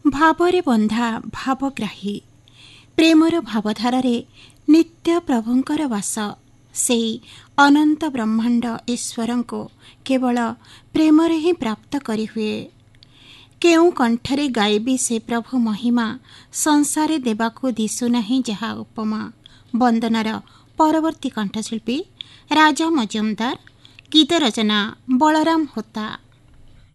ଭାବରେ ବନ୍ଧା ଭାବଗ୍ରାହୀ ପ୍ରେମର ଭାବଧାରାରେ ନିତ୍ୟ ପ୍ରଭୁଙ୍କର ବାସ। ସେହି ଅନନ୍ତ ବ୍ରହ୍ମାଣ୍ଡ ଈଶ୍ୱରଙ୍କୁ କେବଳ ପ୍ରେମରେ ହିଁ ପ୍ରାପ୍ତ କରିହୁଏ। କେଉଁ କଣ୍ଠରେ ଗାଇବି ସେ ପ୍ରଭୁ ମହିମା, ସଂସାରେ ଦେବାକୁ ଦିଶୁନାହିଁ ଯାହା ଉପମା। ବନ୍ଦନାର ପରବର୍ତ୍ତୀ କଣ୍ଠଶିଳ୍ପୀ ରାଜା ମଜୁମଦାର, ଗୀତ ରଚନା ବଳରାମ ହୋତା।